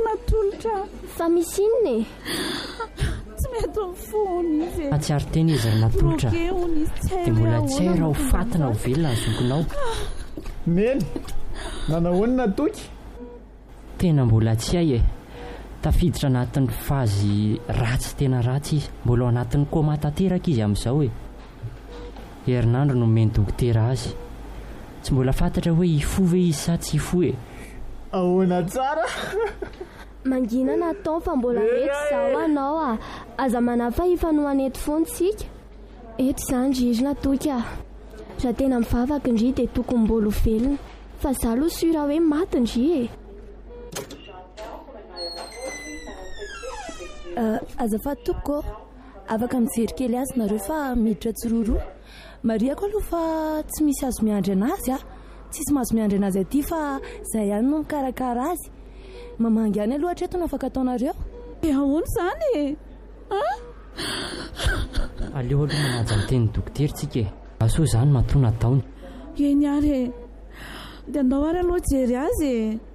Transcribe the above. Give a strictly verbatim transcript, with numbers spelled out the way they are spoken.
natolotra fa misy inony tsy mety mifony izy atsiary teny izy ry natolotra dia mbola tsy hay raha ho fatina ho velona ny zokonao meny nanahoana toky tena mbola tsy hay e tafiditra anatin'ny fazy ratsy tena ratsy izy mbola ao anatin'ny koma tanteraka izy amin'izao e herinandro no meny dokotera azy tsy mbola fantatra hoe hifo ve izy sa tsy hifo e ahoana tsara mangina natao fa mbola eto izao anao a aza manafa hifanohana eto foana tsika eto izany ririna toky a raha tena mivavaka indri dia tokony mbola ho velona fa izaho aloha sura hoe maty indri e azafady tompoko afaka mijery kely azy nareo fa miditra tsiroroa mariako aloha fa tsy misy azo miandry anazy a tsisy mahazo miandry anazy aty fa izay ihany no mikarakara azy mamangy ihany aloha hatreto no afaka ataonareo e ahoana izany e aleo aloha manaja miteny dokotera tsika e asoa izany matona taony eny ary e dia andao ary aloha jery azy e